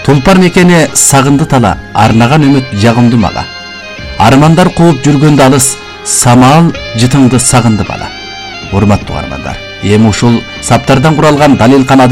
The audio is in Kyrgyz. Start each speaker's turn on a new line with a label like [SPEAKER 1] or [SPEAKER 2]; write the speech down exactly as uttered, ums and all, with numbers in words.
[SPEAKER 1] Тулпар мекени сагынды тала, арнаган үмүт жагымды мага. Армандар кууп жүргөндө алыс, самал жытыңды сагынды бала. Урматтуу армандар, эми ушул саптардан куралган Далил Кан